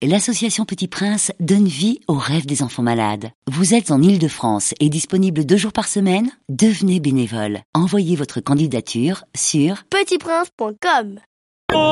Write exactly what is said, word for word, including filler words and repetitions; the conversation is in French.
L'association Petit Prince donne vie aux rêves des enfants malades. Vous êtes en Île-de-France et disponible deux jours par semaine? Devenez bénévole. Envoyez votre candidature sur petit prince point com.